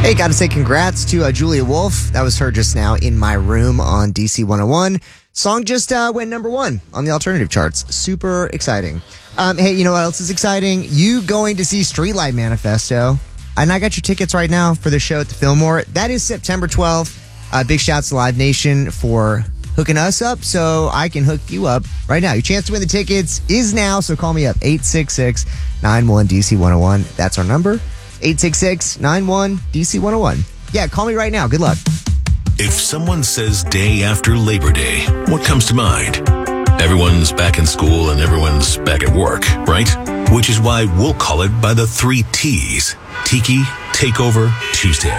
Hey, gotta say congrats to Julia Wolf. That was her just now, In My Room on DC 101. Song just went number 1 on the alternative charts. Super exciting. Hey, you know what else is exciting? You going to see Streetlight Manifesto. And I got your tickets right now for the show at the Fillmore. That is September 12th. Big shouts to Live Nation for hooking us up so I can hook you up right now. Your chance to win the tickets is now, so call me up. 866-91-DC-101. That's our number. 866-91-DC-101. Yeah, call me right now. Good luck. If someone says day after Labor Day, what comes to mind? Everyone's back in school and everyone's back at work, right? Which is why we'll call it by the 3 T's. Tiki Takeover Tuesday.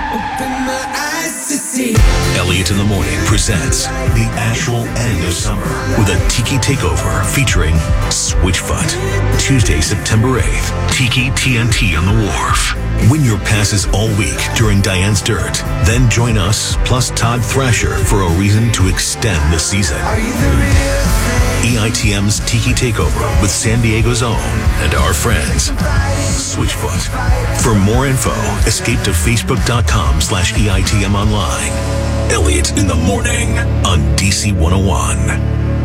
Elliot in the Morning presents the actual end of summer with a Tiki Takeover featuring Switchfoot. Tuesday, September 8th, Tiki TNT on the Wharf. Win your passes all week during Diane's Dirt. Then join us, plus Todd Thrasher, for a reason to extend the season. EITM's Tiki Takeover with San Diego's own and our friends, Switchfoot. For more info, escape to facebook.com/EITM online. Elliot in the Morning on DC 101.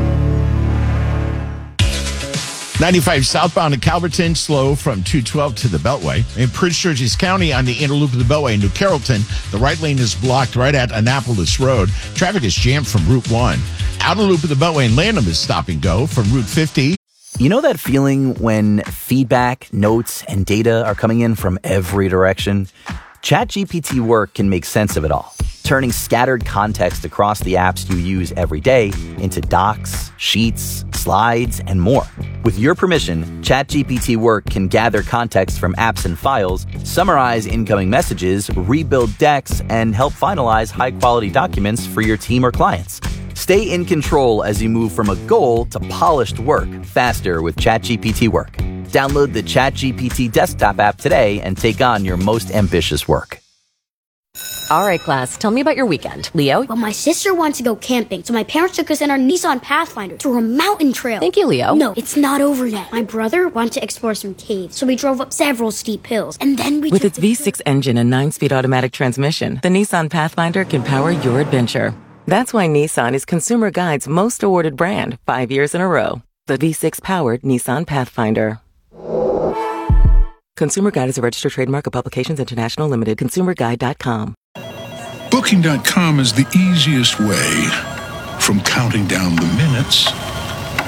95 southbound in Calverton, slow from 212 to the Beltway. In Prince George's County on the inner loop of the Beltway in New Carrollton, the right lane is blocked right at Annapolis Road. Traffic is jammed from Route 1. Outer loop of the Beltway in Lanham is stop and go from Route 50. You know that feeling when feedback, notes, and data are coming in from every direction? ChatGPT Work can make sense of it all, turning scattered context across the apps you use every day into docs, sheets, slides, and more. With your permission, ChatGPT Work can gather context from apps and files, summarize incoming messages, rebuild decks, and help finalize high-quality documents for your team or clients. Stay in control as you move from a goal to polished work faster with ChatGPT Work. Download the ChatGPT desktop app today and take on your most ambitious work. All right, class, tell me about your weekend. Leo? Well, my sister wanted to go camping, so my parents took us in our Nissan Pathfinder to a mountain trail. Thank you, Leo. No, it's not over yet. My brother wanted to explore some caves, so we drove up several steep hills, and then we With its V6 engine and 9-speed automatic transmission, the Nissan Pathfinder can power your adventure. That's why Nissan is Consumer Guide's most awarded brand 5 years in a row. The V6-powered Nissan Pathfinder. Consumer Guide is a registered trademark of Publications International Limited. ConsumerGuide.com. Booking.com is the easiest way. From counting down the minutes